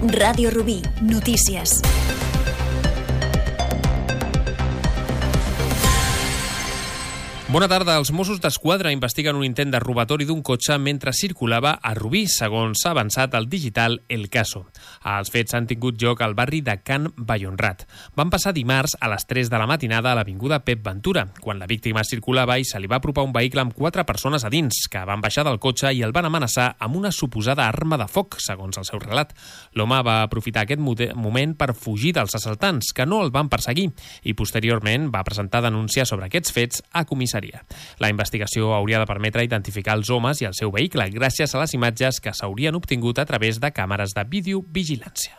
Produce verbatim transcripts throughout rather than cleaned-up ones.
Ràdio Rubí, notícies. Bona tarda. Els Mossos d'Esquadra investiguen un intent de robatori d'un cotxe mentre circulava a Rubí, segons s'ha avançat al digital El Caso. Els fets han tingut lloc al barri de Can Vallhonrat. Van passar dimarts a les tres de la matinada a l'avinguda Pep Ventura, quan la víctima circulava i se li va apropar un vehicle amb quatre persones a dins, que van baixar del cotxe i el van amenaçar amb una suposada arma de foc, segons el seu relat. L'home va aprofitar aquest moment per fugir dels assaltants, que no el van perseguir, i posteriorment va presentar denúncia sobre aquests fets a comissari. La investigació hauria de permetre identificar els homes i el seu vehicle gràcies a les imatges que s'haurien obtingut a través de càmeres de videovigilància.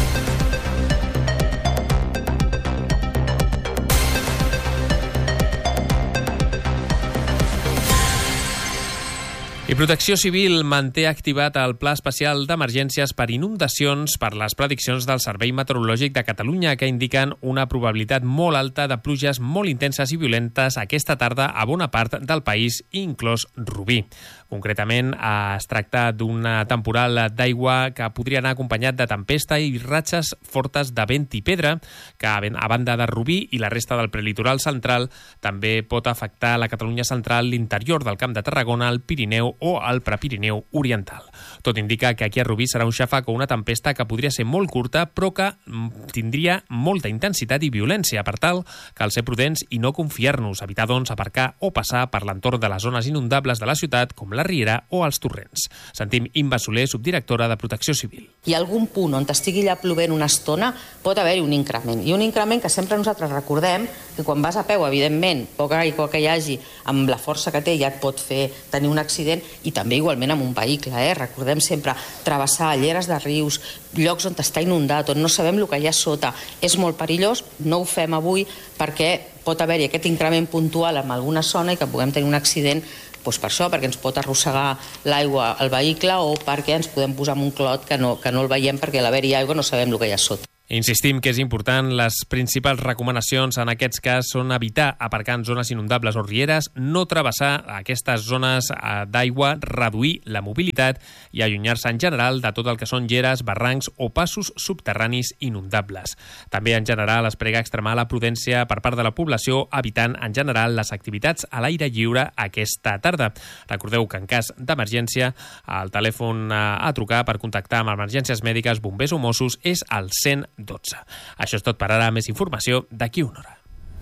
I Protecció Civil manté activat el Pla Especial d'Emergències per inundacions per les prediccions del Servei Meteorològic de Catalunya, que indiquen una probabilitat molt alta de pluges molt intenses i violentes aquesta tarda a bona part del país, inclòs Rubí. Concretament, es tracta d'un temporal d'aigua que podria anar acompanyat de tempesta i ratxes fortes de vent i pedra, que a banda de Rubí i la resta del prelitoral central també pot afectar la Catalunya central, l'interior del Camp de Tarragona, el Pirineu o el Prepirineu oriental. Tot indica que aquí a Rubí serà un xàfec o una tempesta que podria ser molt curta, però que tindria molta intensitat i violència. Per tal, cal ser prudents i no confiar-nos, evitar, doncs, aparcar o passar per l'entorn de les zones inundables de la ciutat, com la Riera o els Torrents. Sentim Imba Soler, subdirectora de Protecció Civil. Hi ha algun punt on estigui ja plovent una estona, pot haver-hi un increment. I un increment que sempre nosaltres recordem que quan vas a peu, evidentment, poca aigua que hi hagi, amb la força que té ja et pot fer tenir un accident, i també igualment amb un vehicle. Eh? Recordem sempre travessar lleres de rius, llocs on està inundat, on no sabem el que hi ha sota. És molt perillós, no ho fem avui perquè pot haver-hi aquest increment puntual en alguna zona i que puguem tenir un accident doncs per això, perquè ens pot arrossegar l'aigua al vehicle o perquè ens podem posar en un clot que no, que no el veiem perquè a l'haver-hi aigua no sabem el que hi ha sota. Insistim que és important. Les principals recomanacions en aquests cas són evitar aparcar en zones inundables o rieres, no travessar aquestes zones d'aigua, reduir la mobilitat i allunyar-se en general de tot el que són lleres, barrancs o passos subterranis inundables. També en general es prega extremar la prudència per part de la població, evitant en general les activitats a l'aire lliure aquesta tarda. Recordeu que en cas d'emergència el telèfon a trucar per contactar amb emergències mèdiques, bombers o Mossos és el cent dotze. Això és tot per ara. Més informació d'aquí una hora.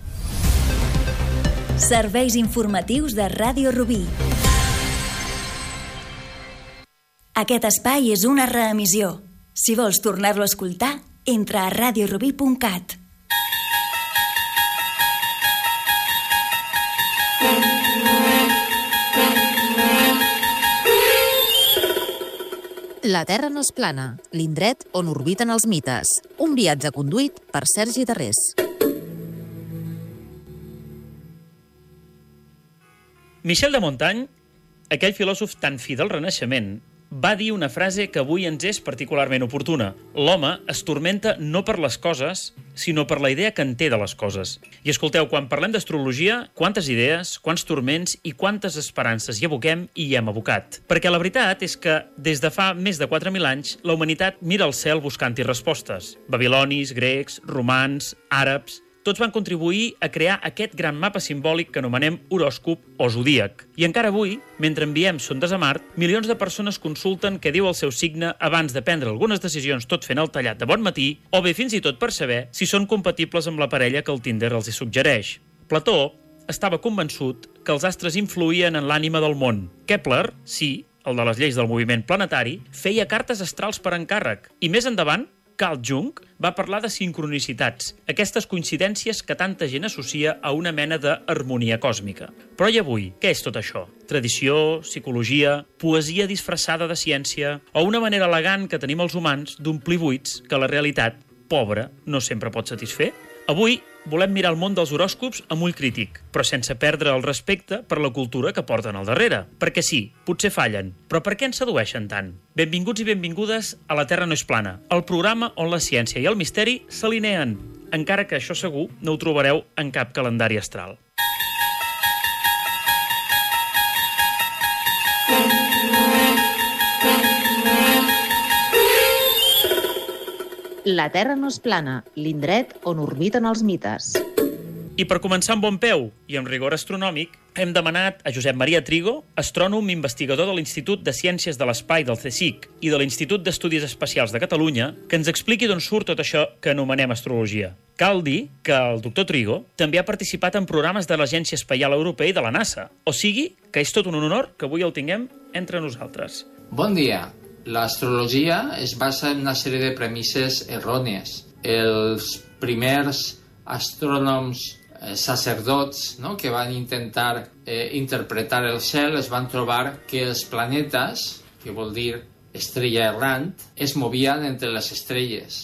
Serveis informatius de Ràdio Rubí. Aquest espai és una reemissió. Si vols tornar-lo a escoltar, entra a radio rubí punt cat. La Terra no és plana, l'indret on orbiten els mites. Un viatge conduït per Sergi Darrés. Michel de Montaigne, aquell filòsof tan fi del Renaixement, va dir una frase que avui ens és particularment oportuna. L'home es turmenta no per les coses, sinó per la idea que en té de les coses. I escolteu, quan parlem d'astrologia, quantes idees, quants turments i quantes esperances hi aboquem i hi hem abocat. Perquè la veritat és que, des de fa més de quatre mil anys, la humanitat mira al cel buscant-hi respostes. Babilonis, grecs, romans, àrabs... Tots van contribuir a crear aquest gran mapa simbòlic que anomenem horòscop o zodíac. I encara avui, mentre enviem sondes a Mart, milions de persones consulten què diu el seu signe abans de prendre algunes decisions tot fent el tallat de bon matí, o bé fins i tot per saber si són compatibles amb la parella que el Tinder els hi suggereix. Plató estava convençut que els astres influïen en l'ànima del món. Kepler, sí, el de les lleis del moviment planetari, feia cartes astrals per encàrrec. I més endavant, Carl Jung va parlar de sincronicitats, aquestes coincidències que tanta gent associa a una mena d'harmonia còsmica. Però i avui, què és tot això? Tradició, psicologia, poesia disfressada de ciència o una manera elegant que tenim els humans d'omplir buits que la realitat, pobra, no sempre pot satisfer? Avui volem mirar el món dels horòscops amb ull crític, però sense perdre el respecte per la cultura que porten al darrere. Perquè sí, potser fallen, però per què ens sedueixen tant? Benvinguts i benvingudes a La Terra no és plana, el programa on la ciència i el misteri s'alineen, encara que això segur no ho trobareu en cap calendari astral. La Terra no és plana, l'indret on orbiten els mites. I per començar amb bon peu i amb rigor astronòmic, hem demanat a Josep Maria Trigo, astrònom investigador de l'Institut de Ciències de l'Espai del CSIC i de l'Institut d'Estudis Espacials de Catalunya, que ens expliqui d'on surt tot això que anomenem astrologia. Cal dir que el doctor Trigo també ha participat en programes de l'Agència Espacial Europea i de la NASA, o sigui que és tot un honor que avui el tinguem entre nosaltres. Bon dia. L'astrologia es basa en una sèrie de premisses errònies. Els primers astrònoms eh, sacerdots, no?, que van intentar eh, interpretar el cel es van trobar que els planetes, que vol dir estrella errant, es movien entre les estrelles.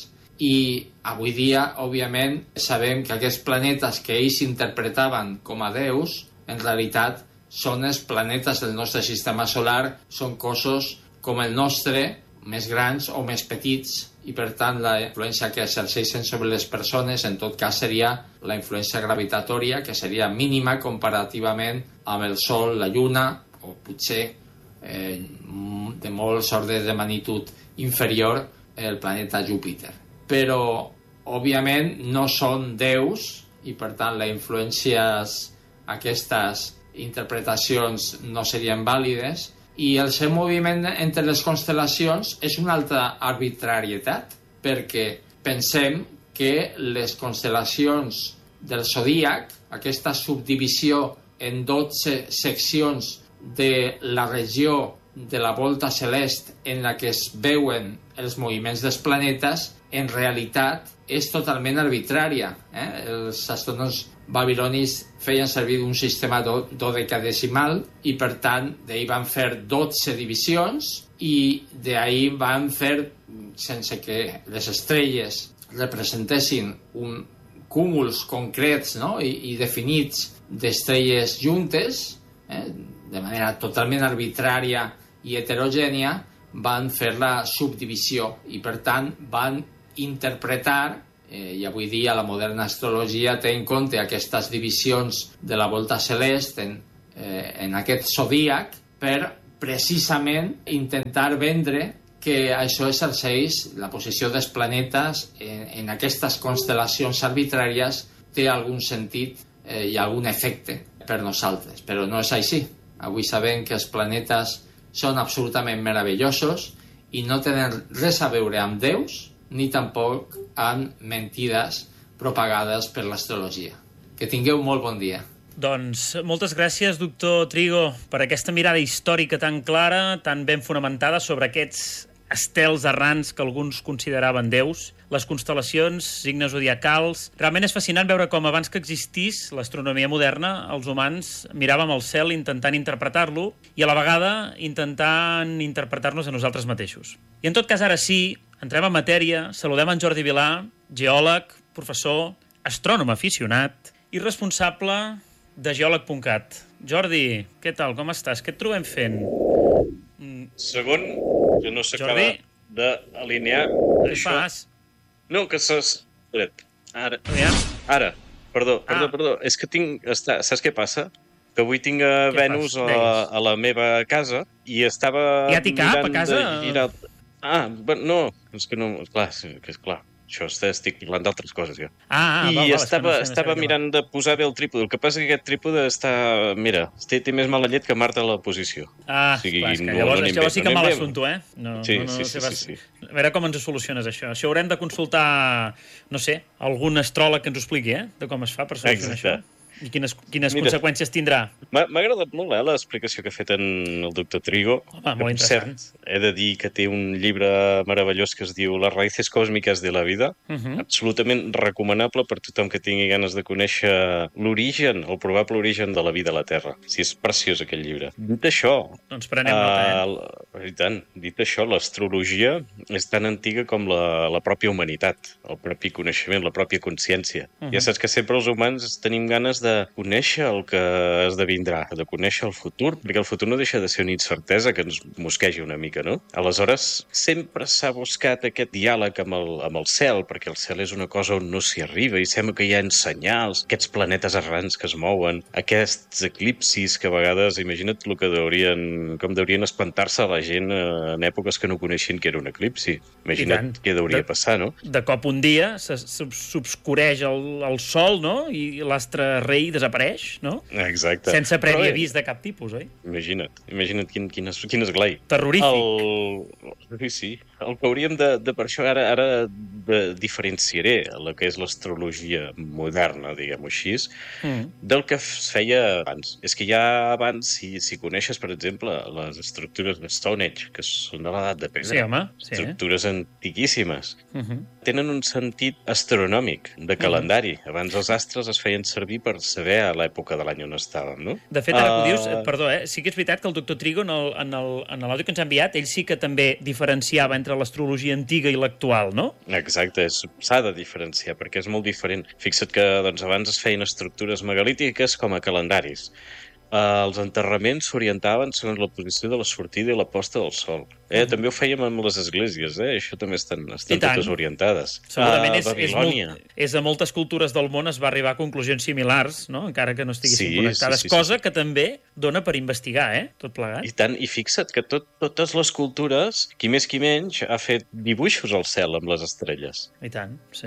I avui dia, òbviament, sabem que aquests planetes que ells interpretaven com a déus, en realitat són els planetes del nostre sistema solar, són cossos com el nostre, més grans o més petits, i per tant la influència que exerceixen sobre les persones en tot cas seria la influència gravitatòria, que seria mínima comparativament amb el Sol, la Lluna, o potser eh, de molts ordres de magnitud inferior el planeta Júpiter. Però, òbviament, no són déus i per tant les influències, aquestes interpretacions no serien vàlides, i el seu moviment entre les constel·lacions és una altra arbitrarietat, perquè pensem que les constel·lacions del zodíac, aquesta subdivisió en dotze seccions de la regió de la volta celest en la que es veuen els moviments dels planetes, en realitat és totalment arbitrària. Eh? Els astrònoms babilonis feien servir un sistema do dodecadecimal i, per tant, d'ahir van fer dotze divisions i d'ahir van fer, sense que les estrelles representessin un cúmuls concrets, no?, I, i definits d'estrelles juntes, eh? de manera totalment arbitrària i heterogènia, van fer la subdivisió i, per tant, van interpretar, eh, i avui dia la moderna astrologia té en compte aquestes divisions de la volta celeste en, eh, en aquest zodíac per precisament intentar vendre que això exerceix la posició dels planetes en, en aquestes constel·lacions arbitràries té algun sentit eh, i algun efecte per nosaltres, però no és així. Avui sabem que els planetes són absolutament meravellosos i no tenen res a veure amb déus ni tampoc amb mentides propagades per l'astrologia. Que tingueu molt bon dia. Doncs moltes gràcies, doctor Trigo, per aquesta mirada històrica tan clara, tan ben fonamentada sobre aquests estels errants que alguns consideraven déus, les constel·lacions, signes zodiacals. Realment és fascinant veure com abans que existís l'astronomia moderna, els humans miràvem el cel intentant interpretar-lo i a la vegada intentant interpretar-nos a nosaltres mateixos. I en tot cas, ara sí, entrem en matèria, saludem en Jordi Vilà, geòleg, professor, astrònom aficionat i responsable de geòleg punt cat. Jordi, què tal, com estàs? Què et trobem fent? Segon, que no s'acaba Jordi? d'alinear Què això. fas? No, que s'has... Espera't. Ara. Aviam. Ara. Perdó, perdó, Ah. perdó. És que tinc... Està... Saps què passa? Que avui tinc a Què Venus fas? a, Digues. a la meva casa i estava... Hi ha ticap a mirant casa? de girar- Ah, bueno, no, és que no... Clar, és que és clar. Això està, estic parlant d'altres coses, ja. Ah, ah, I val, val, estava, és que no sé- no estava sabia què mirant de posar bé el trípode. El que passa és que aquest trípode està... Mira, té, té més mala llet que Marta a la posició. Ah, O sigui, clar, és que no- llavors, no anem llavors bé, sí que no mal anem bé. assumpto, eh? No, Sí, no, no, sí, no sé sí, pas- sí, sí. A veure com ens ho soluciones, això. Això haurem de consultar, no sé, algun astròleg que ens ho expliqui, eh? De com es fa per solucionar Exacte. això. I quines, quines Mira. conseqüències tindrà. M'ha m'ha agradat molt eh, l'explicació que ha fet en el doctor Trigo. Home, Que, molt per cert, interessant. he de dir que té un llibre meravellós que es diu Les raíces cósmicas de la vida. Uh -huh. Absolutament recomanable per tothom que tingui ganes de conèixer l'origen, el probable origen de la vida a la Terra. Sí, és preciós aquell llibre. Dit això, Doncs prenem nota, eh? uh, i tant, dit això, l'astrologia és tan antiga com la, la pròpia humanitat, el propi coneixement, la pròpia consciència. Uh -huh. Ja saps que sempre els humans tenim ganes de conèixer el que esdevindrà, de conèixer el futur, perquè el futur no deixa de ser una incertesa que ens mosqueja una mica, no? Aleshores, sempre s'ha buscat aquest diàleg amb el, amb el cel, perquè el cel és una cosa on no s'hi arriba i sembla que hi ha senyals, aquests planetes errants que es mouen, aquests eclipsis que a vegades, imagina't el que deurien, com deurien espantar-se la gent en èpoques que no coneixien que era un eclipsi. Imagina't què hauria de passar, no? De cop un dia s'obscureix el, el sol, no? I l'astre rei desapareix, no? Exacte. Sense previ Però, avís de cap tipus, oi? Imagina't, imagina't quin, quin, es, quin esglai. Terrorífic. El... Sí, sí. El que hauríem de... de per això ara, ara de, diferenciaré el que és l'astrologia moderna, diguem-ho així, mm. del que es feia abans. És que ja abans, si, si coneixes, per exemple, les estructures de Stone Age, que són de l'edat de pedra, sí, home, sí, estructures eh? antiquíssimes, uh -huh. tenen un sentit astronòmic, de calendari. Uh -huh. Abans els astres es feien servir per saber a l'època de l'any on estàvem, no? De fet, ara uh... que ho dius, Uh... perdó, eh? sí que és veritat que el doctor Trigo, en l'àudio que ens ha enviat, ell sí que també diferenciava entre l'astrologia antiga i l'actual, no? Exacte, s'ha de diferenciar, perquè és molt diferent. Fixa't que doncs, abans es feien estructures megalítiques com a calendaris. Uh, els enterraments s'orientaven segons la posició de la sortida i la posta del sol. Eh? Uh-huh. També ho fèiem amb les esglésies, eh? Això també estan, estan totes orientades. Segurament uh, és, és, molt, és de moltes cultures del món es va arribar a conclusions similars, no? Encara que no estiguessin sí, connectades, sí, sí, cosa sí, sí. que també dona per investigar, eh? Tot plegat. I tant, i fixa't que tot, totes les cultures, qui més qui menys, ha fet dibuixos al cel amb les estrelles. I tant, sí.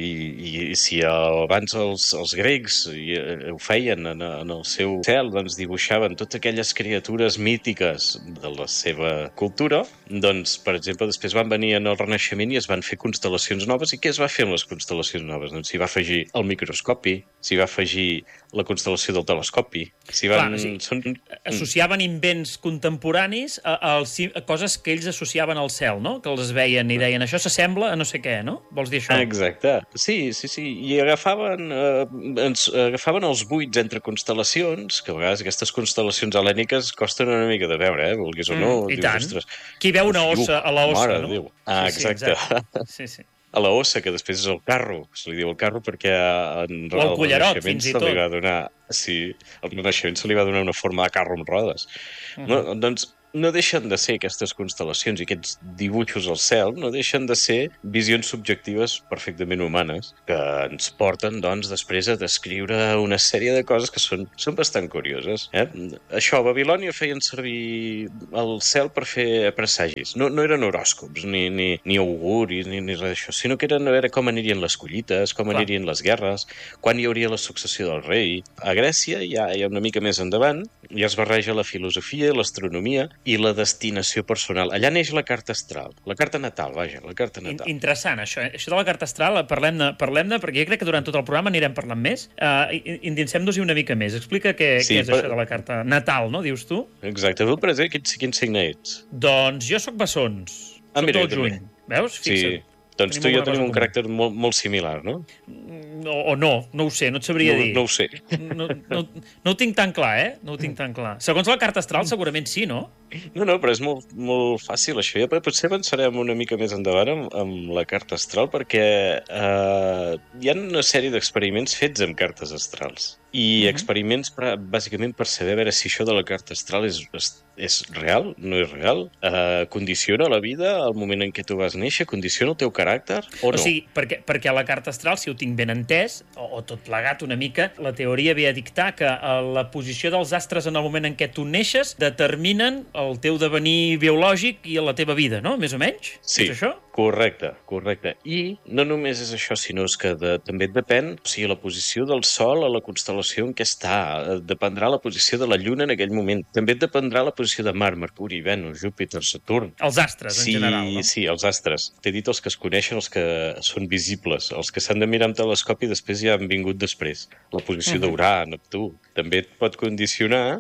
I, i si abans els, els grecs ho feien en, en el seu cel, doncs dibuixaven totes aquelles criatures mítiques de la seva cultura, doncs, per exemple, després van venir en el Renaixement i es van fer constel·lacions noves. I què es va fer amb les constel·lacions noves? Doncs s'hi va afegir el microscopi, s'hi va afegir la constel·lació del telescopi. S'hi van... Clar, sí. Són... Associaven invents contemporanis a, a, a coses que ells associaven al cel, no? Que els veien i deien, això s'assembla a no sé què, no? Vols dir això? Exacte. Sí, sí, sí. I agafaven, eh, ens, agafaven els buits entre constel·lacions, que a vegades aquestes constel·lacions helèniques costen una mica de veure, eh? Vulguis o no. Mm, I dius, tant. Ostres, qui veu una ossa a la ossa, no? Déu. Ah, sí, sí, exacte. Sí, sí. A la ossa, que després és el carro. Se li diu el carro perquè en o el cullerot, fins i tot. Se li va donar, sí, al Renaixement se li va donar una forma de carro amb rodes. Uh -huh. no, doncs no deixen de ser aquestes constel·lacions i aquests dibuixos al cel, no deixen de ser visions subjectives perfectament humanes que ens porten, doncs, després a descriure una sèrie de coses que són, són bastant curioses. Eh? Això, a Babilònia feien servir el cel per fer presagis. No, no eren horòscops, ni, ni, ni auguris, ni, ni res d'això, sinó que eren a veure com anirien les collites, com Clar. anirien les guerres, quan hi hauria la successió del rei. A Grècia, ja, ja una mica més endavant, ja es barreja la filosofia, l'astronomia i la destinació personal. Allà neix la carta astral, la carta natal, vaja, la carta natal. Interessant, això. Eh? Això de la carta astral, parlem-ne, parlem-ne, perquè jo crec que durant tot el programa anirem parlant més. Uh, Indinsem-nos-hi una mica més. Explica què, sí, què és per... això de la carta natal, no? Dius tu? Exacte. Tu, per exemple, quin, quin signe ets? Doncs jo sóc bessons. Ah, soc mira, del juny. Veus? Fixa't. Sí. Doncs tu i jo tenim un caràcter molt, molt similar, no? O, o no, no ho sé, no et sabria no, dir. No ho sé. No, no, no ho tinc tan clar, eh? No ho tinc tan clar. Segons la carta astral, segurament sí, no? No, no, però és molt, molt fàcil, això. Ja potser avançarem una mica més endavant amb, amb la carta astral, perquè eh, hi ha una sèrie d'experiments fets amb cartes astrals. I uh-huh. experiments, per, bàsicament, per saber a veure si això de la carta astral és, és, és real, no és real, eh, condiciona la vida al moment en què tu vas néixer, condiciona el teu caràcter o no? O sigui, perquè, perquè a la carta astral, si ho tinc ben entès, o, o tot plegat una mica, la teoria ve a dictar que la posició dels astres en el moment en què tu neixes determinen el teu devenir biològic i la teva vida, no? Més o menys? Sí, és això? correcte, correcte. I no només és això, sinó que de, també depèn, o sigui, la posició del Sol a la constel·lació en què està, dependrà la posició de la Lluna en aquell moment, també dependrà la posició de Mart, Mercuri, Venus, Júpiter, Saturn. Els astres, sí, en general, no? Sí, els astres. T'he dit els que es coneixen, els que són visibles, els que s'han de mirar amb telescopi després ja han vingut després. La posició uh-huh. d'Urà, Neptú, també et pot condicionar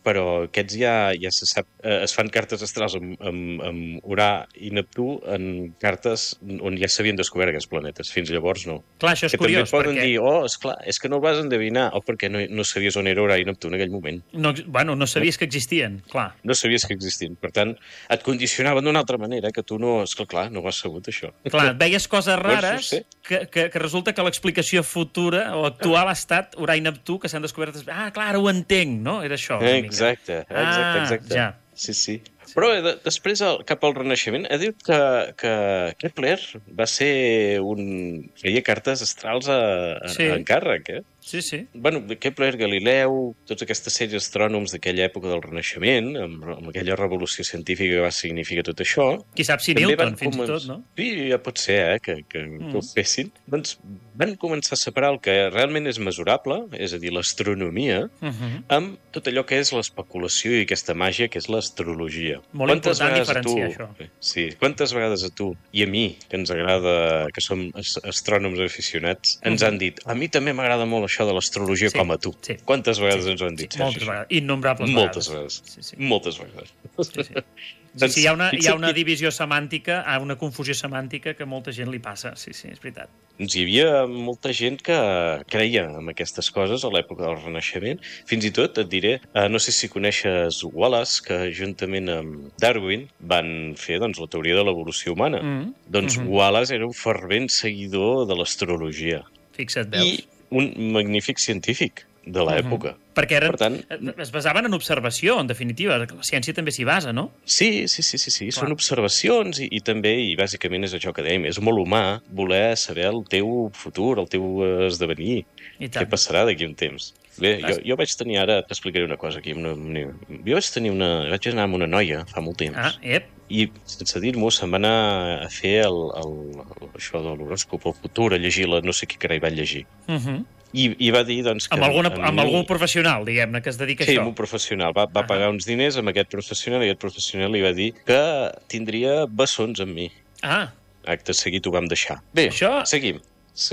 però aquests ja, ja se sap, eh, es fan cartes astrals amb, amb, amb Urà i Neptú en cartes on ja s'havien descobert aquests planetes. Fins llavors no. Clar, això és que curiós, també poden perquè... dir, oh, esclar, és que no el vas endevinar, o perquè no, no sabies on era Urà i Neptú en aquell moment. No, bueno, no sabies que existien, clar. No sabies que existien. Per tant, et condicionaven d'una altra manera, que tu no, esclar, clar, no ho has sabut, això. Clar, et veies coses rares Pues, sí. que, que, que resulta que l'explicació futura o actual ha estat Urà i Neptú, que s'han descobert... Ah, clar, ara ho entenc, no? Era això. Exacte, exacte, exacte. Ah, ja. Sí, sí. Però de, després, el, cap al Renaixement, ha dit que, que Kepler va ser un... feia cartes astrals a, a, Sí. a encàrrec, eh? Sí, sí. Bueno, Kepler, Galileu, tots aquesta sèrie d'astrònoms d'aquella època del Renaixement, amb, amb aquella revolució científica que va significar tot això... Qui sap si també Newton, van fins i començar- tot, no? Sí, ja pot ser, eh, que, que, mm. que ho fessin. Doncs van començar a separar el que realment és mesurable, és a dir, l'astronomia, Uh -huh. amb tot allò que és l'especulació i aquesta màgia que és l'astrologia. Molt Quantes important vegades a diferenciar tu, això. Sí, quantes vegades a tu i a mi, que ens agrada, que som as- astrònoms aficionats, ens han dit, a mi també m'agrada molt això de l'astrologia Sí, com a tu. sí. Quantes vegades Sí, ens ho han dit, sí, Sergi? moltes vegades. Innombrables Moltes vegades. vegades. Sí, sí. Moltes vegades. Sí, sí. Sí, Doncs sí, hi ha una, hi ha fixa't una que- divisió semàntica, hi ha una confusió semàntica que molta gent li passa. Sí, sí, és veritat. Doncs hi havia molta gent que creia en aquestes coses a l'època del Renaixement. Fins i tot, et diré, eh, no sé si coneixes Wallace, que juntament amb Darwin van fer doncs, la teoria de l'evolució humana. Mm. Doncs Mhm. Wallace era un fervent seguidor de l'astrologia Fixa't, veus? i un magnífic científic de l'època. Perquè eren, Per tant- es basaven en observació, en definitiva. La ciència també s'hi basa, no? Sí, sí, sí, sí, sí. Clar. Són observacions i, i també, i bàsicament és això que dèiem, és molt humà voler saber el teu futur, el teu esdevenir, I què tant. passarà d'aquí a un temps. Bé, jo, Vas- jo vaig tenir, ara t'explicaré una cosa aquí, una, una, jo vaig tenir una, vaig anar amb una noia fa molt temps, Ah, ep. i sense dir-m'ho se'n va anar a fer el, el, el, això de l'horòscop, el futur, a llegir la, no sé què carai va llegir. Uh -huh. I, I va dir, doncs, que... Amb, alguna, a amb mi- algun professional, diguem-ne, que es dedica Sí, a amb això. un professional. Va, va Ah. pagar uns diners amb aquest professional i aquest professional li va dir que tindria bessons amb mi. Ah, Acte seguit ho vam deixar. Bé, Això- seguim. Sí.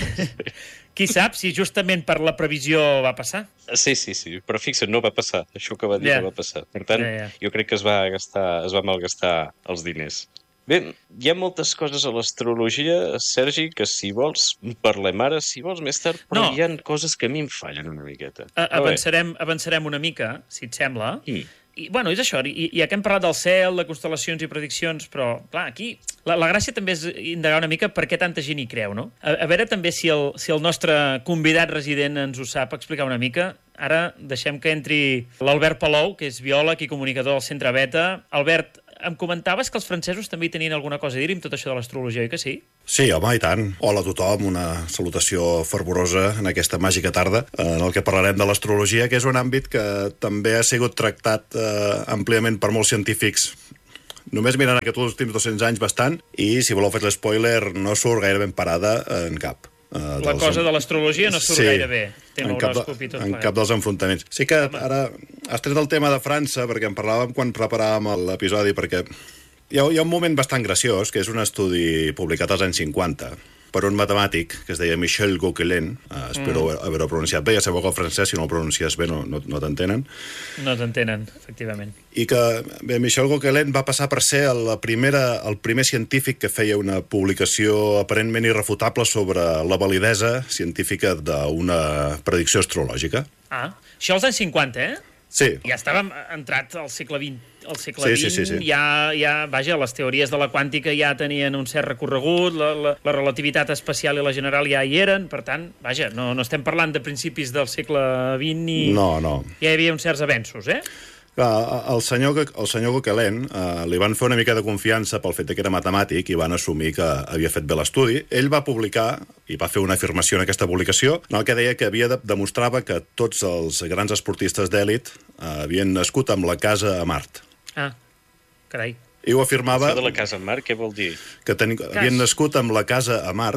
qui sap si justament per la previsió va passar? sí, sí, sí, però fixa't, no va passar. Això que va dir Ja. no va passar. Per tant, Ja, ja. jo crec que es va gastar, es va malgastar els diners. Bé, hi ha moltes coses a l'astrologia, Sergi, que si vols parlem ara, si vols més tard, però No. hi ha coses que a mi em fallen una miqueta. A Però bé. avançarem, avançarem una mica, si et sembla. Mm. I, bueno, és això, i, ja que hem parlat del cel, de constel·lacions i prediccions, però, clar, aquí la, la gràcia també és indagar una mica per què tanta gent hi creu, no? A, a veure també si el, si el nostre convidat resident ens ho sap explicar una mica. Ara deixem que entri l'Albert Palou, que és biòleg i comunicador del Centre Beta. Albert, em comentaves que els francesos també hi tenien alguna cosa a dir amb tot això de l'astrologia, oi que sí? Sí, home, i tant. Hola a tothom, una salutació fervorosa en aquesta màgica tarda, en el que parlarem de l'astrologia, que és un àmbit que també ha sigut tractat eh, àmpliament per molts científics. Només mirant aquests últims dos-cents anys bastant, i si voleu fer l'espoiler, no surt gaire ben parada en cap. Eh, La dels- cosa de l'astrologia no surt Sí, gaire bé. Té en cap, l'horòscop i tot en plegat. cap dels enfrontaments. Sí que ara has tret el tema de França, perquè en parlàvem quan preparàvem l'episodi, perquè hi ha, hi ha un moment bastant graciós, que és un estudi publicat als anys cinquanta, per un matemàtic que es deia Michel Gauquelin, eh, espero mm. haver-ho pronunciat bé, ja sabeu que el francès, si no el pronuncies bé, no, no, no t'entenen, No t'entenen, efectivament. i que bé, Michel Gauquelin va passar per ser la primera, el primer científic que feia una publicació aparentment irrefutable sobre la validesa científica d'una predicció astrològica. Ah, això als anys cinquanta, eh? Sí, Ja estàvem entrat al segle vint. Al segle Sí, vint sí, sí, sí. ja, ja, vaja, les teories de la quàntica ja tenien un cert recorregut, la, la, la relativitat especial i la general ja hi eren, per tant, vaja, no, no estem parlant de principis del segle vint ni... no, no. Ja hi havia uns certs avenços, eh? Clar, el senyor, el senyor Gauquelin eh, li van fer una mica de confiança pel fet que era matemàtic i van assumir que havia fet bé l'estudi. Ell va publicar, i va fer una afirmació en aquesta publicació, en el que deia que havia de, demostrava que tots els grans esportistes d'èlit eh, havien nascut amb la casa a Mart. Ah, carai. I ho afirmava... Això de la casa en mar, què vol dir? Que ten... havien nascut amb la casa a Mart,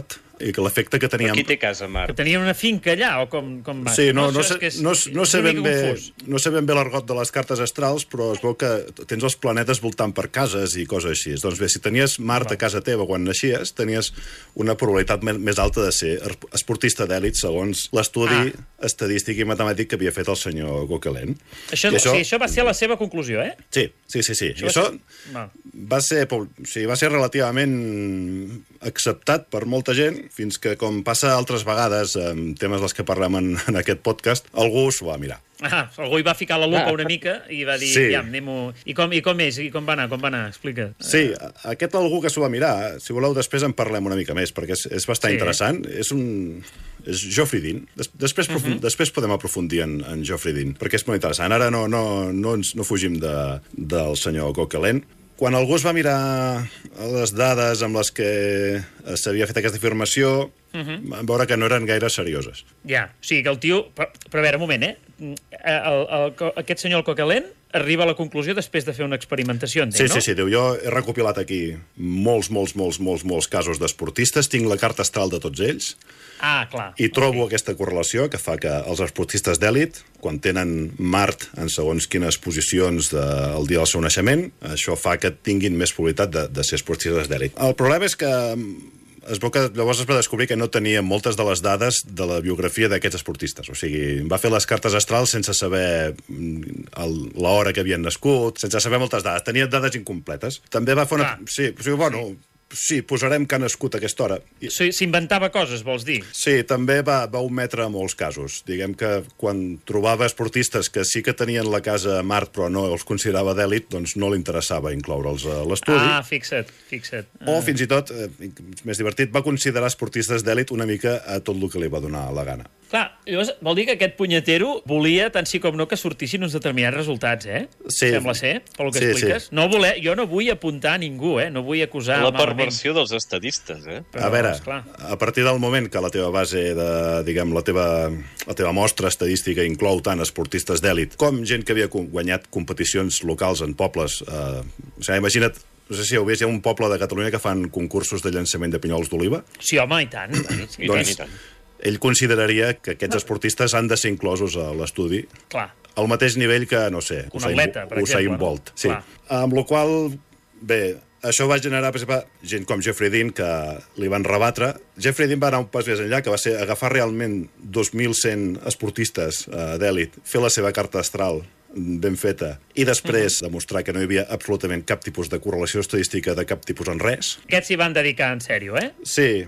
i que l'efecte que teníem... Però qui té casa a Mart? Que tenien una finca allà, o com, com va? Sí, no, no, no, sé, és, no, no, sé ben bé, confús. no sé ben bé l'argot de les cartes astrals, però es veu que tens els planetes voltant per cases i coses així. Doncs bé, si tenies Mart a casa teva quan naixies, tenies una probabilitat més alta de ser esportista d'èlit, segons l'estudi ah. estadístic i matemàtic que havia fet el senyor Gauquelin. Això, això... Sí, això va ser la seva conclusió, eh? Sí, sí, sí. sí. Això, això va, ser... Va, ser, sí, va ser relativament acceptat per molta gent, fins que, com passa altres vegades en temes dels que parlem en, en aquest podcast, algú s'ho va mirar. Ah, algú hi va ficar la lupa ah. una mica i va dir, sí. ja, anem-ho... I com, I com és? I com va anar? Com va anar? Explica. Sí, aquest algú que s'ho va mirar, si voleu, després en parlem una mica més, perquè és, és bastant sí. interessant. És un... és Geoffrey Dean. Des, després, uh -huh. després podem aprofundir en, en Geoffrey Dean, perquè és molt interessant. Ara no, no, no, ens, no fugim de, del senyor Gauquelin. Quan algú es va mirar les dades amb les que s'havia fet aquesta afirmació, uh -huh. vam veure que no eren gaire serioses. Ja, o sigui que el tio... Però, però a veure, un moment, eh? El, el, el, aquest senyor Gauquelin arriba a la conclusió després de fer una experimentació, entenc, sí, no? Sí, sí, diu, jo he recopilat aquí molts, molts, molts, molts, molts casos d'esportistes, tinc la carta astral de tots ells, ah, clar. i trobo okay. aquesta correlació que fa que els esportistes d'èlit, quan tenen Mart en segons quines posicions de, el dia del seu naixement, això fa que tinguin més probabilitat de, de ser esportistes d'èlit. El problema és que es veu que llavors es va descobrir que no tenia moltes de les dades de la biografia d'aquests esportistes. O sigui, va fer les cartes astrals sense saber l'hora que havien nascut, sense saber moltes dades. Tenia dades incompletes. També va fer una... Ah. Sí, o sigui, bueno... Sí. Sí, posarem que ha nascut a aquesta hora. S'inventava coses, vols dir? Sí, també va, va ometre molts casos. Diguem que quan trobava esportistes que sí que tenien la casa a Mart però no els considerava d'èlit, doncs no li interessava incloure'ls a l'estudi. Ah, fixa't, fixa't. O, fins i tot, eh, més divertit, va considerar esportistes d'èlit una mica a tot el que li va donar la gana. Clar, llavors vol dir que aquest punyetero volia, tant sí com no, que sortissin uns determinats resultats, eh? Sí. Sembla ser, pel que sí, expliques. Sí. No voler, jo no vull apuntar a ningú, eh? No vull acusar la malament. Versió dels estadistes, eh? Però, a veure, esclar. A partir del moment que la teva base de, diguem, la teva, la teva mostra estadística inclou tant esportistes d'èlit com gent que havia guanyat competicions locals en pobles, eh, o sigui, imagina't, no sé si heu vist, hi ha un poble de Catalunya que fan concursos de llançament de pinyols d'oliva. Sí, home, i tant. I doncs, tant, i tant. Ell consideraria que aquests esportistes han de ser inclosos a l'estudi. Clar. Al mateix nivell que, no sé, un atleta, per Usain exemple. Bolt. Sí. Clar. Amb la qual, bé, això va generar, per exemple, gent com Geoffrey Dean, que li van rebatre. Geoffrey Dean va anar un pas més enllà, que va ser agafar realment dos mil cent esportistes uh, d'èlit, fer la seva carta astral ben feta, i després uh-huh. demostrar que no hi havia absolutament cap tipus de correlació estadística de cap tipus en res. Aquests s'hi van dedicar en sèrio, eh? Sí,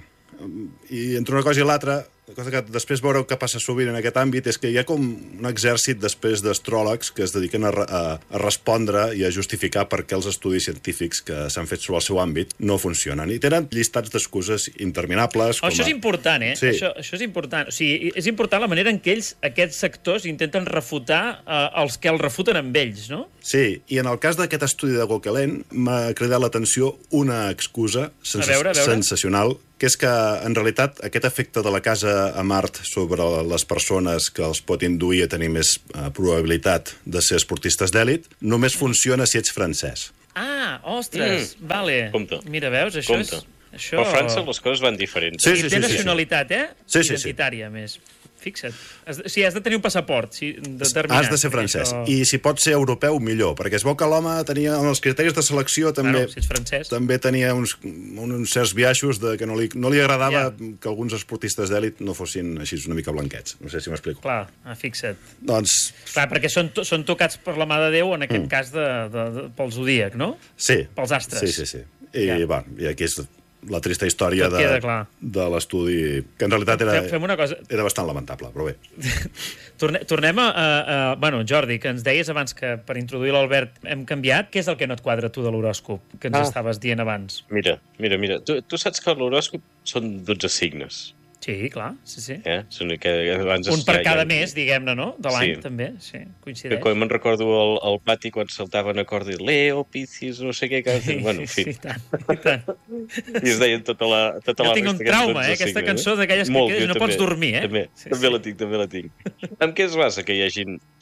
i entre una cosa i l'altra, la cosa que després veureu que passa sovint en aquest àmbit és que hi ha com un exèrcit després d'astròlegs que es dediquen a, a, a respondre i a justificar per què els estudis científics que s'han fet sobre el seu àmbit no funcionen. I tenen llistats d'excuses interminables. Oh, com a... Això és important, eh? Sí. Això, això és important. O sigui, és important la manera en què ells, aquests sectors, intenten refutar eh, els que els refuten amb ells, no? Sí, i en el cas d'aquest estudi de Gauquelin m'ha cridat l'atenció una excusa sens a veure, a veure. sensacional, que és que, en realitat, aquest efecte de la casa a Mart sobre les persones que els pot induir a tenir més uh, probabilitat de ser esportistes d'èlit només funciona si ets francès. Ah, ostres, mm. vale. Compte. Mira, veus, això Compte. és... Això... Però a França les coses van diferents. Sí, I sí, té sí, nacionalitat, eh? Sí, sí, sí. Identitària, més. Fixa't. Has de, sí, has de tenir un passaport sí, determinat. Has de ser francès. Això... I si pots ser europeu, millor, perquè es veu que l'home tenia, en els criteris de selecció, també, claro, si ets francès. també tenia uns, uns certs biaixos de que no li, no li agradava ja. que alguns esportistes d'èlit no fossin així una mica blanquets. No sé si m'explico. Clar, ah, fixa't. Doncs... Clar, perquè són, to són tocats per la mà de Déu, en aquest mm. cas, de, de, de, pel zodíac, no? Sí. Pels astres. Sí, sí, sí. I, ja. va, i aquí és la trista història de, de l'estudi, que en realitat era, Fem una cosa. era bastant lamentable, però bé. Torne, tornem a, a, a... Bueno, Jordi, que ens deies abans que per introduir l'Albert hem canviat. Què és el que no et quadra tu de l'horòscop, que ens ah. estaves dient abans? Mira, mira, mira. Tu, tu saps que l'horòscop són dotze signes. Sí, clar, sí, sí. Eh? Són que abans un per ja, cada ja... mes, diguem-ne, no? De l'any, sí. també, sí, coincideix. Que quan me'n recordo al, al pati quan saltaven acordi Leo, Piscis, no sé què... Que... Bueno, en fi. Sí, i tant, i tant. I es deien tota la... Tota jo la tinc un trauma, eh? Aquesta cançó d'aquelles que quedes i no pots dormir, eh? També, sí, també sí. la tinc, també la tinc. Amb què es basa que hi hagin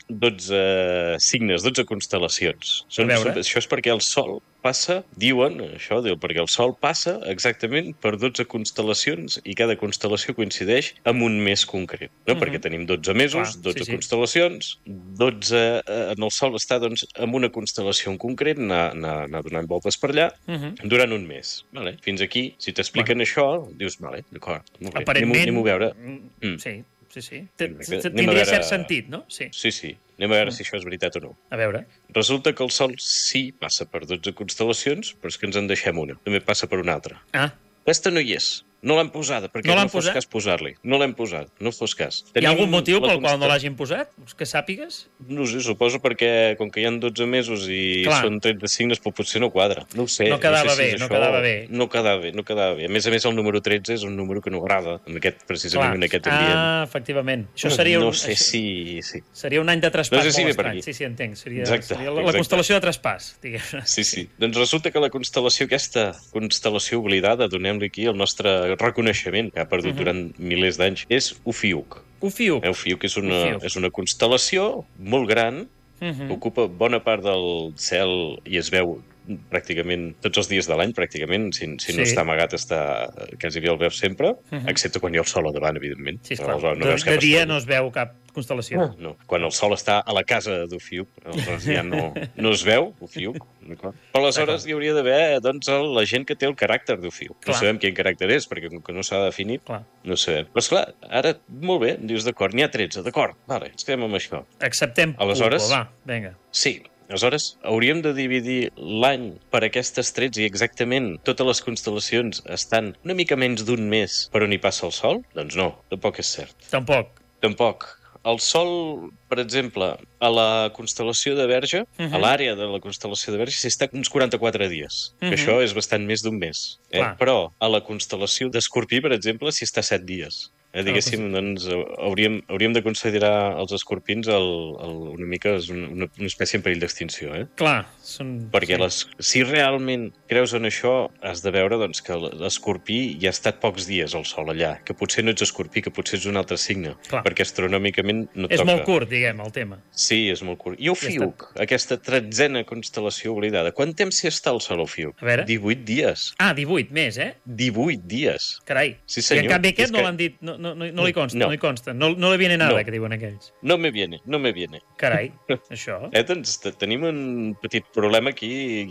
dotze signes, dotze constel·lacions. Són, són, això és perquè el Sol passa, diuen, això diu, perquè el Sol passa exactament per dotze constel·lacions i cada constel·lació coincideix amb un mes concret, no? Uh-huh. Perquè tenim dotze mesos, Clar, dotze sí, constel·lacions, dotze eh, en el Sol està doncs, amb una constel·lació en concret, anar, anar, anar donant voltes per allà, uh-huh. durant un mes. Vale? Fins aquí, si t'expliquen bueno. això, dius, vale, d'acord, aparentment, anem-ho a veure. Mm. Sí. Sí, sí. Tindria veure... cert sentit, no? Sí, sí. sí. Anem a veure mm. si això és veritat o no. A veure. Resulta que el Sol sí passa per dotze constel·lacions, però és que ens en deixem una. També passa per una altra. Ah. Aquesta no hi és. No l'han posada, perquè no, no fos posat? cas posar-li. No l'hem posat, no fos cas. Tenim Hi ha algun motiu pel qual no l'hagin posat? Que sàpigues? No sé, suposo perquè, com que hi ha dotze mesos i Clar. són tretze signes, però potser no quadra. No ho sé. No quedava no sé si bé, no això... quedava bé. No quedava bé, no quedava bé. A més a més, el número tretze és un número que no agrada, en aquest, precisament Clar. en aquest ambient. Ah, efectivament. Això seria un... No sé si... Sí. Seria un any de traspàs no sé si molt estrany. Sí, sí, entenc. Seria, exacte, seria la, exacte. la constel·lació de traspàs, diguem-ne. Sí, sí. Doncs resulta que la constel·lació, aquesta constel·lació oblidada, donem-li aquí el nostre reconeixement, que ha perdut uh-huh. durant milers d'anys, és Ophiuch. Ophiuch. Eh, Ophiuch és una, Ophiuch. és una constel·lació molt gran, uh-huh. que ocupa bona part del cel i es veu pràcticament tots els dies de l'any, pràcticament, si, si sí. no està amagat, està quasi bé el veus sempre, uh-huh. excepte quan hi ha el sol a davant, evidentment. Sí, esclar. No de, de dia no es veu cap constel·lació. No, no. Quan el sol està a la casa d'Ophiuch, aleshores ja no, no es veu, Ophiuch. Però aleshores hi hauria d'haver doncs, la gent que té el caràcter d'Ophiuch. No sabem quin caràcter és, perquè com que no s'ha definit, clar. no sabem. Però esclar, ara, molt bé, dius, d'acord, n'hi ha tretze, d'acord, vale, ens quedem amb això. Acceptem aleshores, Pupo, va, vinga. Sí, aleshores, hauríem de dividir l'any per aquestes tretze i exactament totes les constel·lacions estan una mica menys d'un mes per on hi passa el Sol? Doncs no, tampoc és cert. Tampoc. Tampoc. El Sol, per exemple, a la constel·lació de Verge, uh-huh. a l'àrea de la constel·lació de Verge, s'hi està uns quaranta-quatre dies, uh-huh. que això és bastant més d'un mes. Eh? Però a la constel·lació d'Escorpí, per exemple, s'hi està set dies. Eh, diguéssim, doncs, hauríem, hauríem de considerar els escorpins el, el, una mica una, una espècie en perill d'extinció. Eh? Clar. Són... Perquè les, si realment creus en això, has de veure doncs, que l'escorpí hi ha estat pocs dies al Sol allà, que potser no ets escorpí, que potser és un altre signe, Clar. perquè astronòmicament no toca. És molt curt, diguem, el tema. Sí, és molt curt. I Ophiuch, ja aquesta tretzena constel·lació oblidada, quant temps s'hi està al Sol, Ophiuch? A veure. divuit dies. Ah, divuit més, eh? divuit dies. Carai. Sí, senyor. I en canvi aquest és no que... l'han dit... No, No, no, no li consta, no, no li consta. No, no le viene nada, no. que diuen aquells. No me viene, no me viene. Carai, això. Eh, doncs tenim un petit problema aquí,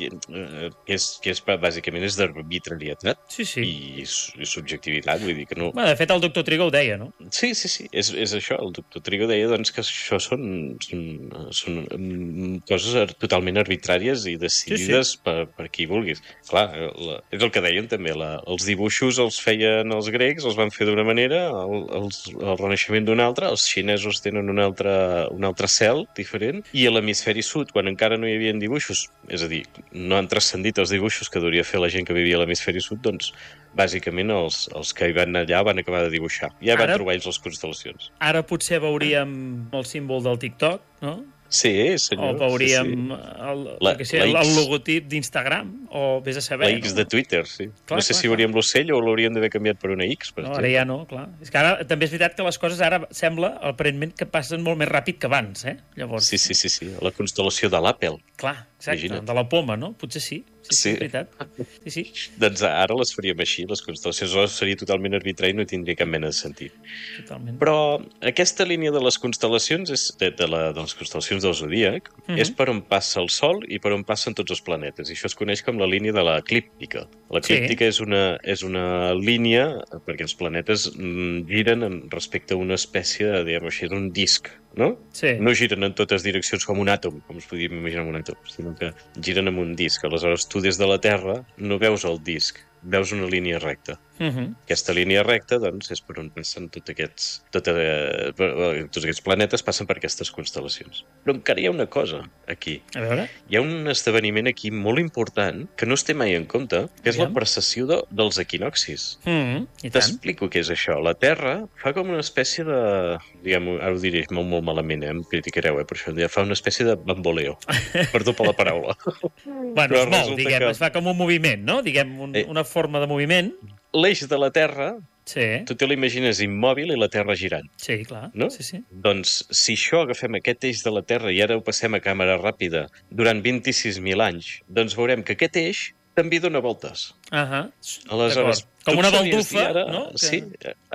eh, que, és, que és, bàsicament és d'arbitrarietat sí, sí. i, i subjectivitat, vull dir que no... Bueno, de fet, el doctor Trigo ho deia, no? Sí, sí, sí, és, és això. El doctor Trigo deia doncs, que això són, són, són coses totalment arbitràries i decidides sí, sí. Per, per qui vulguis. Clar, la, és el que deien també, la, els dibuixos els feien els grecs, els van fer d'una manera, el, el, el Renaixement d'una altra, els xinesos tenen un altre, un altre cel diferent, i a l'hemisferi sud, quan encara no hi havia dibuixos, és a dir, no han transcendit els dibuixos que hauria fer la gent que vivia a l'hemisferi sud, doncs, bàsicament, els, els que hi van allà van acabar de dibuixar. Ja ara, van trobar ells les constel·lacions. Ara potser veuríem el símbol del TikTok, no? Sí, senyor. O veuríem sí, sí. El, la, sé, el, el logotip d'Instagram, o vés a saber. La X no? de Twitter, sí. Clar, no sé clar, si veuríem l'ocell o l'hauríem d'haver canviat per una X. Per no, ara ja no, clar. És que ara també és veritat que les coses ara sembla, aparentment, que passen molt més ràpid que abans, eh? Llavors... Sí, sí, sí, sí. La constel·lació de l'Apple. Clar, exacte, Imagina't. de la poma, no? Potser sí. Sí, sí, sí. És veritat. Sí, sí. Doncs ara les faríem així, les constel·lacions seria totalment arbitrari i no tindria cap mena de sentit. Totalment. Però aquesta línia de les constel·lacions, és de, de, la, de les constel·lacions del Zodíac, uh-huh. és per on passa el Sol i per on passen tots els planetes. I això es coneix com la línia de l'eclíptica. L'eclíptica sí. és, una, és una línia, perquè els planetes giren respecte a una espècie, diguem així, d'un disc, no? Sí. No giren en totes direccions com un àtom, com es podríem imaginar un àtom, sinó que giren amb un disc. Aleshores, tu des de la Terra no veus el disc, veus una línia recta. Uh-huh. Aquesta línia recta, doncs, és per on passen tots aquests, tot, eh, tots aquests planetes passen per aquestes constel·lacions. Però encara hi ha una cosa aquí. A veure? Hi ha un esdeveniment aquí molt important que no es té mai en compte, que és Aviam. la precessió de, dels equinoxis. Uh-huh. T'explico què és això. La Terra fa com una espècie de... Diguem, ara ho diré molt, molt malament, eh? Em criticareu, eh? Per això fa una espècie de bamboleo. Perdó per la paraula. Bueno, es mou, diguem, que... es fa com un moviment, no? Diguem, un, eh, una forma de moviment. L'eix de la Terra Sí. Tu te l'imagines immòbil i la Terra girant. Sí, clar. No? Sí, sí. Doncs si això agafem aquest eix de la Terra i ara ho passem a càmera ràpida durant vint-i-sis mil anys, doncs veurem que aquest eix també dona voltes. Ahà, Aleshores, com tu una em sabries baldufa, dir ara, no? Que... Sí,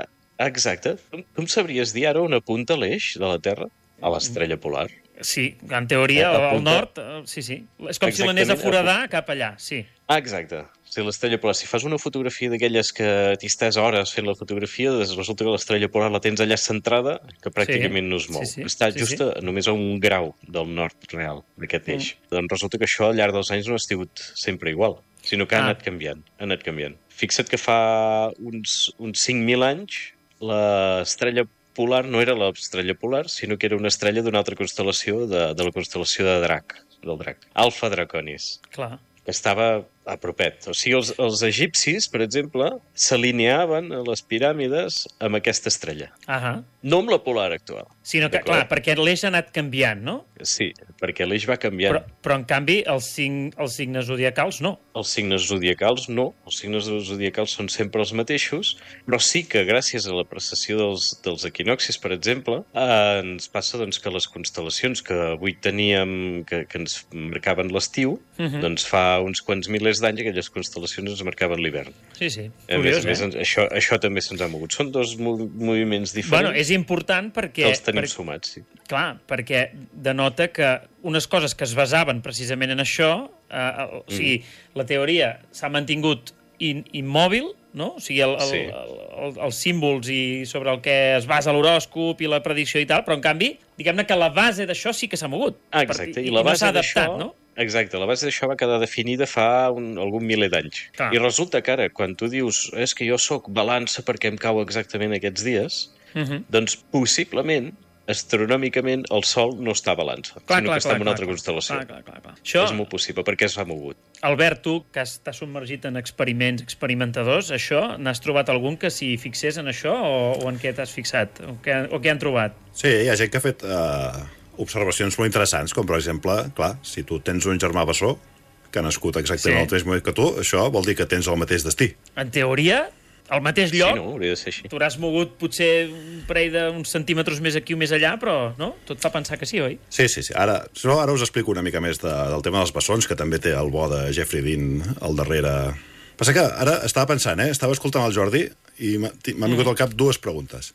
exacte. Tu, tu em sabries dir ara on apunta l'eix de la Terra? A l'estrella polar. Sí, en teoria, Eh, al apunta- nord, eh, sí, sí. És com si l'anés a Exactament, foradar cap allà, sí. Ah, exacte. Si l'estrella polar, si fas una fotografia d'aquelles que t'hi estàs hores fent la fotografia, doncs resulta que l'estrella polar la tens allà centrada, que pràcticament Sí, no es mou. sí, sí, Està sí, just sí. a, només a un grau del nord real d'aquest eix. Doncs resulta que això al llarg dels anys no ha estat sempre igual, sinó que ha Ah. anat canviant, ha anat canviant. Fixa't que fa uns, uns cinc mil anys l'estrella polar no era l'estrella polar, sinó que era una estrella d'una altra constel·lació, de, de la constel·lació de Drac, del Drac, Alfa Draconis, Clar. que estava a propet. O sigui, els, els egipcis, per exemple, s'alineaven a les piràmides amb aquesta estrella. Ahà. No amb la polar actual. Sinó que, D'acord? clar, perquè l'eix ha anat canviant, no? Sí, perquè l'eix va canviant. Però, però en canvi, els, cinc, els signes zodiacals no. Els signes zodiacals no, els signes zodiacals són sempre els mateixos, però sí que gràcies a la precessió dels, dels equinoxis, per exemple, eh, ens passa doncs, que les constel·lacions que avui teníem, que, que ens marcaven l'estiu, Uh -huh. doncs fa uns quants milers d'anys aquelles constel·lacions ens marcaven l'hivern. Sí, sí. A Curiós, més a més, eh? ens- això, això també se'ns ha mogut. Són dos mov moviments diferents Bueno, és important perquè... que els tenim per, sumats, sí. clar, perquè denota que unes coses que es basaven precisament en això, eh, o sigui, mm. la teoria s'ha mantingut in, immòbil, no? O sigui, el, el, Sí. el, el, els símbols i sobre el que es basa l'horòscop i la predicció i tal, però en canvi, diguem-ne que la base d'això sí que s'ha mogut. Ah, exacte. Per, I la no base s'ha d'això... adaptat, no? Exacte, la base d'això va quedar definida fa un, algun miler d'anys. Clar. I resulta que ara, quan tu dius és que jo sóc balança perquè em cau exactament aquests dies, Uh -huh. doncs possiblement, astronòmicament, el Sol no està a balança, Clar, sinó clar, que està clar, en una clar, altra clar. constel·lació. Clar, clar, clar, clar. Això, És molt possible, perquè s'ha mogut. Albert, tu, que estàs submergit en experiments experimentadors, això, n'has trobat algun que s'hi fixés en això o, o en què t'has fixat? O què, o què han trobat? Sí, hi ha gent que ha fet eh, observacions molt interessants, com per exemple, clar, si tu tens un germà bessó que ha nascut exactament Sí. al mateix moment que tu, això vol dir que tens el mateix destí. En teoria, al mateix lloc, Sí, no? Hauria de ser així. t'hauràs mogut potser un parell d'uns centímetres més aquí o més allà, però no? Tot fa pensar que sí, oi? Sí, sí, sí. Ara, no, ara us explico una mica més de, del tema dels bessons, que també té el bo de Jeffrey Dean al darrere. Passa que ara estava pensant, eh? Estava escoltant el Jordi i m'ha m'han vingut al cap dues preguntes.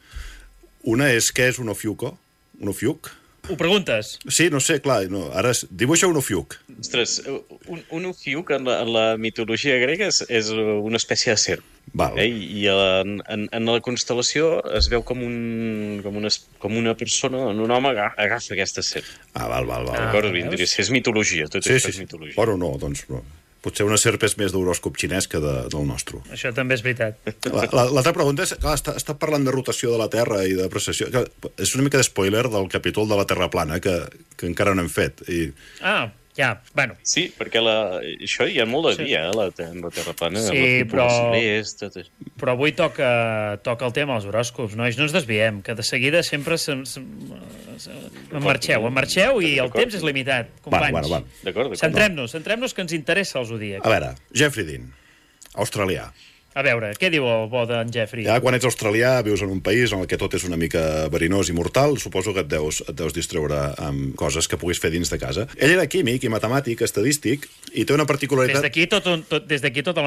Una és, què és un ofiuco? Un ofiuc? Ho preguntes? Sí, no sé, clar, no, ara es, dibuixa un ofiuc. Ostres, un, un ofiuc en la, en la mitologia grega és, és una espècie de serp. Val. Eh? I en, en, en la constel·lació es veu com, un, com, una, com una persona, un home aga- agafa aquesta serp. Ah, val, val, val. D'acord? veus? Vindria a ser, és mitologia, tot Sí, això sí, és sí. mitologia. Bueno, no, doncs no. Potser una serp és més d'horòscop xinès que de, del nostre. Això també és veritat. La- la- L'altra pregunta és, clar, està, està parlant de rotació de la Terra i de precessió. Clar, és una mica de spoiler del capítol de la Terra plana, que, que encara no hem fet. I, Ah, ja, bueno. Sí, perquè la, això hi ha molt de Sí. dia, eh, la, en la Terra plana. Sí, la cúpula però- celest, tot això. Però avui toca, toca el tema dels horòscops, nois, no ens desviem, que de seguida sempre se, se, se, en marxeu, en marxeu i el D'acord. temps és limitat, companys. Bueno, bueno, bueno. D'acord, d'acord. Centrem-nos, centrem-nos que ens interessa el zodíac. A veure, Jeffrey Dean, australià. A veure, què diu el bo d'en Jeffrey? Ja quan ets australià, vius en un país en el que tot és una mica verinós i mortal, suposo que et deus, et deus distreure amb coses que puguis fer dins de casa. Ell era químic i matemàtic, estadístic, i té una Des particularitat... d'aquí tot, un- tot, des d'aquí tot el